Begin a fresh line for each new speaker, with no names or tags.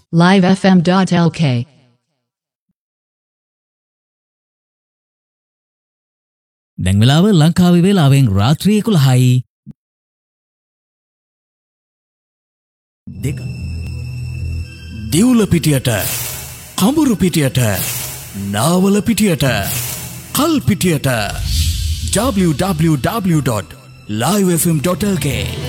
livefm.lk
දැන් වෙලාව ලංකාවේ වේලාවෙන් රාත්‍රී 11යි. දෙක. දිවුල පිටියට, කඹුරු පිටියට, නාවල පිටියට, කල් පිටියට www.livefm.lk